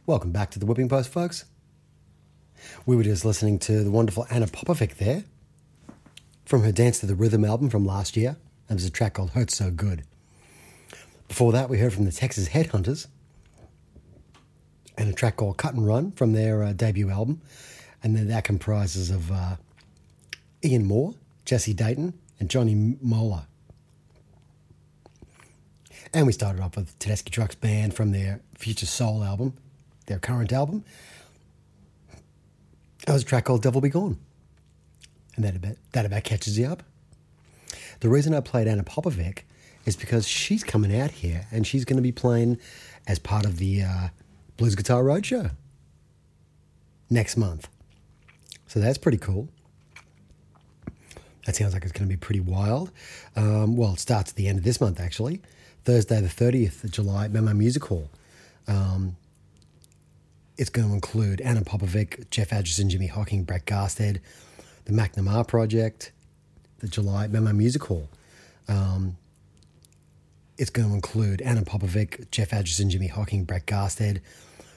Welcome back to the Whipping Post, folks. We were just listening to the wonderful Anna Popovic there from her Dance to the Rhythm album from last year. It was a track called Hurt So Good. Before that, we heard from the Texas Headhunters and a track called Cut and Run from their debut album. And then that comprises of Ian Moore, Jesse Dayton, and Johnny Moeller. And we started off with Tedeschi Trucks Band from their Future Soul album, their current album. That was a track called Devil Be Gone. And that about catches you up. The reason I played Anna Popovic is because she's coming out here and she's going to be playing as part of the Blues Guitar Roadshow next month. So that's pretty cool. That sounds like it's going to be pretty wild. Well, it starts at the end of this month, actually. Thursday the 30th of July at Memo Music Hall. It's going to include Anna Popovic, Jeff Adgerson, Jimmy Hocking, Brett Garsted, the McNamara Project, the July at Memo Music Hall. It's going to include Anna Popovic, Jeff Adgerson, Jimmy Hocking, Brett Garsted,